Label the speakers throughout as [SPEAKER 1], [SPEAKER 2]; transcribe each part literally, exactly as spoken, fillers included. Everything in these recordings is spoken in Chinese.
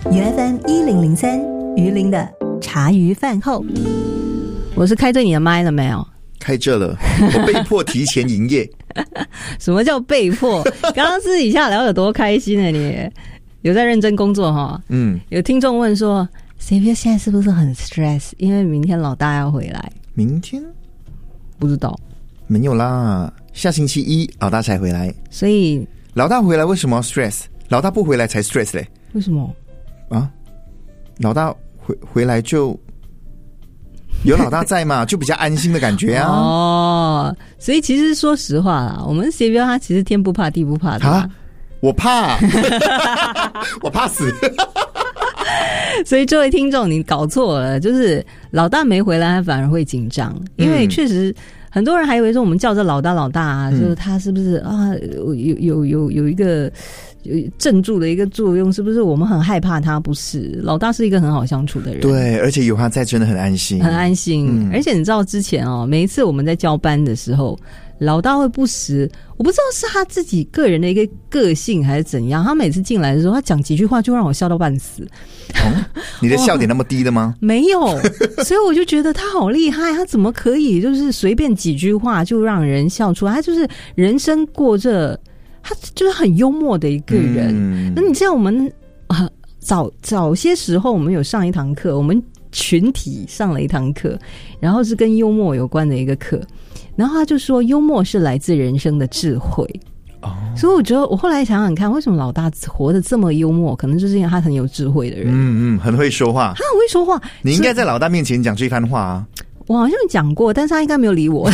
[SPEAKER 1] U F M 一零零三鱼鳞的茶余饭后，
[SPEAKER 2] 我是开着你的麦了没有？
[SPEAKER 3] 开着了，我被迫提前营业。
[SPEAKER 2] 什么叫被迫？刚刚私底下聊得多开心啊！你有在认真工作哈？嗯，有听众问说 ，C B 现在是不是很 stress？ 因为明天老大要回来。
[SPEAKER 3] 明天
[SPEAKER 2] 不知道，
[SPEAKER 3] 没有啦，下星期一老大才回来。
[SPEAKER 2] 所以
[SPEAKER 3] 老大回来为什么要 stress？ 老大不回来才 stress 嘞？
[SPEAKER 2] 为什么？
[SPEAKER 3] 啊，老大回回来就有老大在嘛，就比较安心的感觉啊。
[SPEAKER 2] 哦，所以其实说实话啦，我们 C B 他其实天不怕地不怕的啊。
[SPEAKER 3] 我怕，我怕死。
[SPEAKER 2] 所以这位听众你搞错了，就是老大没回来他反而会紧张，因为确实很多人还以为说我们叫着老大老大啊，就是他是不是啊有有有有一个有镇住的一个作用，是不是我们很害怕他？不是，老大是一个很好相处的人，
[SPEAKER 3] 对，而且有他在真的很安心，
[SPEAKER 2] 很安心。嗯、而且你知道之前哦，每一次我们在交班的时候，老大会不时，我不知道是他自己个人的一个个性还是怎样，他每次进来的时候，他讲几句话就让我笑到半死。
[SPEAKER 3] 哦、你的笑点那么低的吗？
[SPEAKER 2] 没有，所以我就觉得他好厉害，他怎么可以就是随便几句话就让人笑出来？他就是人生过着，他就是很幽默的一个人。嗯、那你知道我们啊，早早些时候我们有上一堂课，我们群体上了一堂课，然后是跟幽默有关的一个课。然后他就说幽默是来自人生的智慧。哦，所以我觉得我后来想想看，为什么老大活得这么幽默，可能就是因为他很有智慧的人。嗯
[SPEAKER 3] 嗯，很会说话，
[SPEAKER 2] 他很会说话。
[SPEAKER 3] 你应该在老大面前讲这番话啊。
[SPEAKER 2] 我好像讲过，但是他应该没有理我。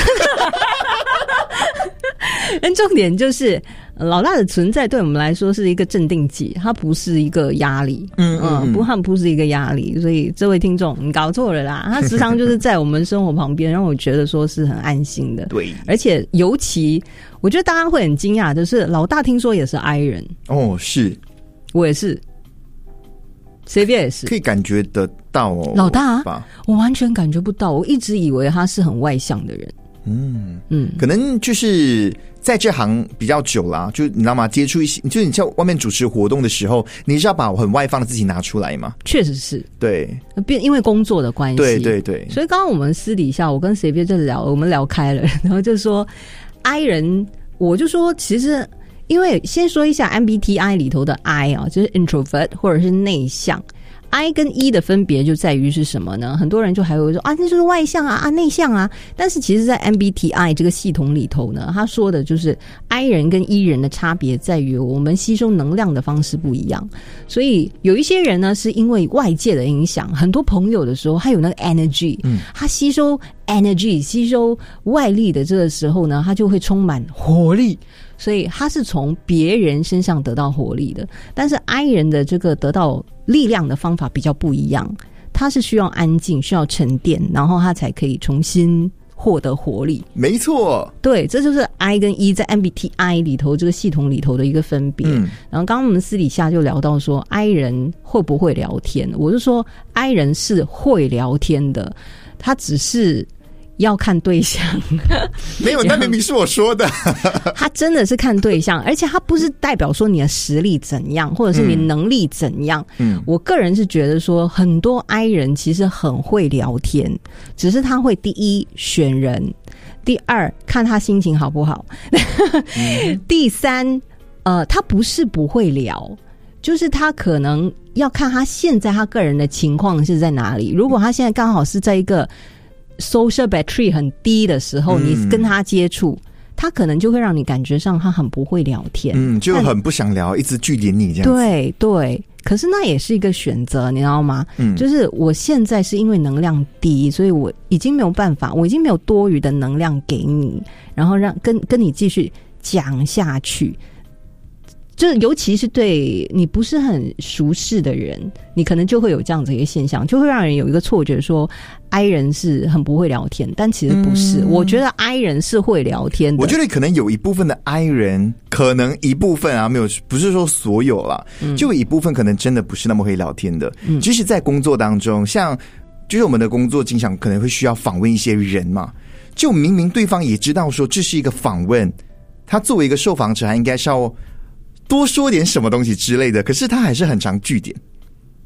[SPEAKER 2] 但重点就是老大的存在对我们来说是一个镇定剂，它不是一个压力。嗯嗯, 嗯，不，它不是一个压力。所以这位听众你搞错了啦，他时常就是在我们生活旁边，让我觉得说是很安心的。
[SPEAKER 3] 对，
[SPEAKER 2] 而且尤其我觉得大家会很惊讶的是，老大听说也是 I 人。
[SPEAKER 3] 哦，是，
[SPEAKER 2] 我也是。C B 也是，
[SPEAKER 3] 可以感觉得到哦。
[SPEAKER 2] 老大啊，我完全感觉不到，我一直以为他是很外向的人。
[SPEAKER 3] 嗯嗯，可能就是在这行比较久啦，就你知道吗？接触一些，就是你在外面主持活动的时候，你是要把很外放的自己拿出来嘛？
[SPEAKER 2] 确实是，
[SPEAKER 3] 对，
[SPEAKER 2] 因为工作的关系，
[SPEAKER 3] 对对对。
[SPEAKER 2] 所以刚刚我们私底下，我跟 C B 在聊，我们聊开了，然后就说 I 人，我就说其实。因为先说一下 M B T I 里头的 I 啊，就是 introvert 或者是内向。I 跟 E 的分别就在于是什么呢？很多人就还会说啊，那就是外向啊，啊内向啊。但是其实，在 M B T I 这个系统里头呢，他说的就是 I 人跟 E 人的差别在于我们吸收能量的方式不一样。所以有一些人呢，是因为外界的影响，很多朋友的时候，他有那个 energy，嗯，他吸收 energy， 吸收外力的这个时候呢，他就会充满活力。所以他是从别人身上得到活力的，但是 I 人的这个得到力量的方法比较不一样，他是需要安静，需要沉淀，然后他才可以重新获得活力。
[SPEAKER 3] 没错，
[SPEAKER 2] 对，这就是 I 跟 E 在 M B T I 里头这个系统里头的一个分别。嗯、然后刚刚我们私底下就聊到说 I 人会不会聊天，我就说 I 人是会聊天的，他只是要看对象。
[SPEAKER 3] 没有，那明明是我说的。
[SPEAKER 2] 他真的是看对象，而且他不是代表说你的实力怎样，或者是你能力怎样。嗯，我个人是觉得说，很多 I 人其实很会聊天，只是他会第一选人，第二看他心情好不好，嗯、第三，呃，他不是不会聊，就是他可能要看他现在他个人的情况是在哪里。如果他现在刚好是在一个social battery 很低的时候，你跟他接触，嗯、他可能就会让你感觉上他很不会聊天，
[SPEAKER 3] 嗯，就很不想聊，一直拒点你这样子。
[SPEAKER 2] 对对，可是那也是一个选择，你知道吗？嗯，就是我现在是因为能量低，所以我已经没有办法，我已经没有多余的能量给你，然后让跟跟你继续讲下去。就尤其是对你不是很熟识的人，你可能就会有这样子一个现象，就会让人有一个错觉说 I 人是很不会聊天，但其实不是。嗯、我觉得 I 人是会聊天的。
[SPEAKER 3] 我觉得可能有一部分的 I 人，可能一部分啊，没有，不是说所有啦，嗯、就有一部分可能真的不是那么会聊天的。嗯、即使在工作当中，像就是我们的工作经常可能会需要访问一些人嘛，就明明对方也知道说这是一个访问，他作为一个受访者，他应该是要多说点什么东西之类的，可是他还是很常句点。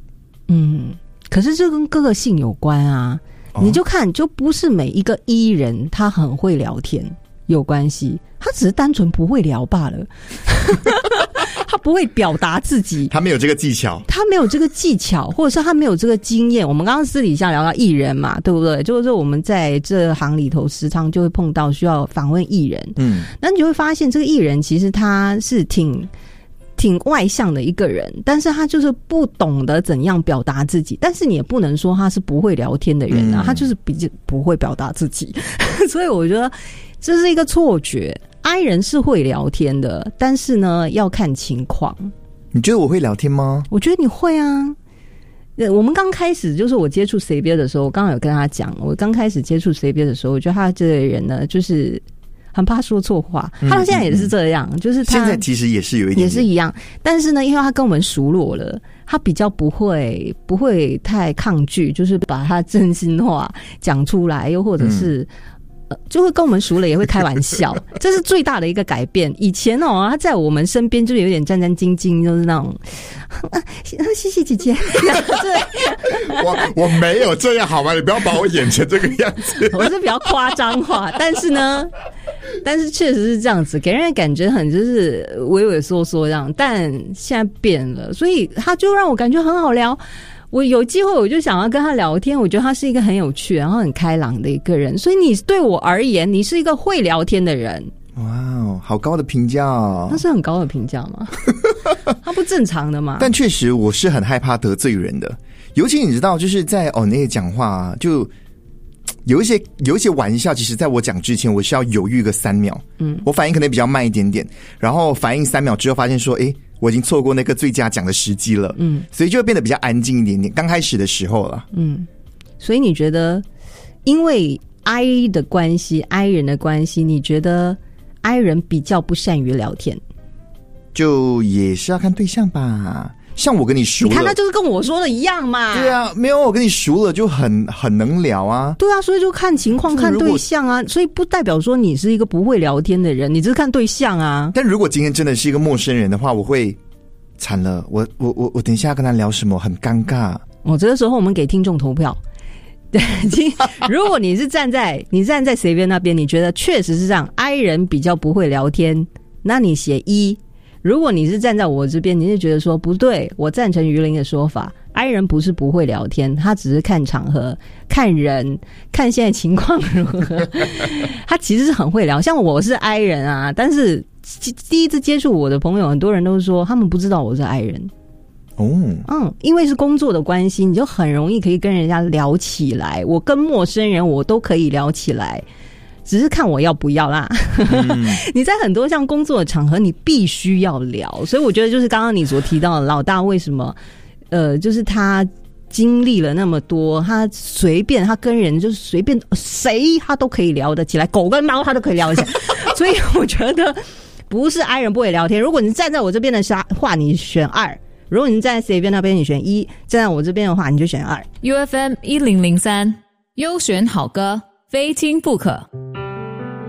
[SPEAKER 2] 嗯，可是这跟个性有关啊。哦、你就看，就不是每一个 E 人他很会聊天有关系，他只是单纯不会聊罢了。他不会表达自己，
[SPEAKER 3] 他没有这个技巧，
[SPEAKER 2] 他没有这个技巧，或者是他没有这个经验。我们刚刚私底下聊到艺人嘛，对不对？就是我们在这行里头时常就会碰到需要访问艺人，嗯，那你就会发现这个艺人其实他是挺挺外向的一个人，但是他就是不懂得怎样表达自己，但是你也不能说他是不会聊天的人啊，嗯、他就是比较不会表达自己，所以我觉得这是一个错觉。I 人是会聊天的，但是呢要看情况。
[SPEAKER 3] 你觉得我会聊天吗？
[SPEAKER 2] 我觉得你会啊。我们刚开始就是我接触 Xavier 的时候，我刚刚有跟他讲，我刚开始接触 Xavier 的时候，我觉得他这个人呢就是很怕说错话，他到现在也是这样，嗯嗯嗯，就是他
[SPEAKER 3] 现在其实也是有一点点，
[SPEAKER 2] 也是一样，但是呢因为他跟我们熟络了，他比较不会不会太抗拒，就是把他真心话讲出来，又或者是、嗯就会跟我们熟了，也会开玩笑，这是最大的一个改变。以前哦，他在我们身边就有点战战兢兢，就是那种，啊、谢谢姐姐。对，
[SPEAKER 3] 我我没有这样好吗？你不要把我演成这个样子。
[SPEAKER 2] 我是比较夸张化，但是呢，但是确实是这样子，给人的感觉很就是畏畏缩缩这样。但现在变了，所以他就让我感觉很好聊。我有机会我就想要跟他聊天，我觉得他是一个很有趣然后很开朗的一个人，所以你对我而言你是一个会聊天的人。
[SPEAKER 3] 哇哦，好高的评价哦。
[SPEAKER 2] 那是很高的评价吗？他不正常的嘛。
[SPEAKER 3] 但确实我是很害怕得罪人的，尤其你知道就是在哦那个讲话就有一些有一些玩笑，其实在我讲之前我是要犹豫个三秒，嗯，我反应可能比较慢一点点，然后反应三秒之后发现说诶我已经错过那个最佳讲的时机了，嗯，所以就会变得比较安静一点点，刚开始的时候了，
[SPEAKER 2] 嗯，所以你觉得因为 I 的关系 I 人的关系，你觉得 I 人比较不善于聊天？
[SPEAKER 3] 就也是要看对象吧，像我跟你熟了，
[SPEAKER 2] 你看他就是跟我说的一样嘛。
[SPEAKER 3] 对啊，没有我跟你熟了就很很能聊啊。
[SPEAKER 2] 对啊，所以就看情况看对象啊，所以不代表说你是一个不会聊天的人，你只是看对象啊。
[SPEAKER 3] 但如果今天真的是一个陌生人的话，我会惨了，我我我我等一下要跟他聊什么，很尴尬。
[SPEAKER 2] 我、哦、这个时候我们给听众投票。对，如果你是站在你站在谁边那边，你觉得确实是这样 ，I 人比较不会聊天，那你写一。如果你是站在我这边，你是觉得说不对，我赞成于林的说法 ，I 人不是不会聊天，他只是看场合、看人、看现在情况如何。他其实是很会聊，像我是 I 人啊，但是第一次接触我的朋友，很多人都说他们不知道我是 I 人。哦，嗯，因为是工作的关系，你就很容易可以跟人家聊起来。我跟陌生人我都可以聊起来。只是看我要不要啦、嗯、你在很多像工作的场合你必须要聊，所以我觉得就是刚刚你所提到的老大为什么呃，就是他经历了那么多，他随便他跟人就是随便谁他都可以聊得起来，狗跟猫他都可以聊得起来所以我觉得不是 I 人不会聊天，如果你站在我这边的话你选二，如果你站在谁边那边你选一，站在我这边的话你就选二。
[SPEAKER 4] U F M 一零零三优选好歌非听不可。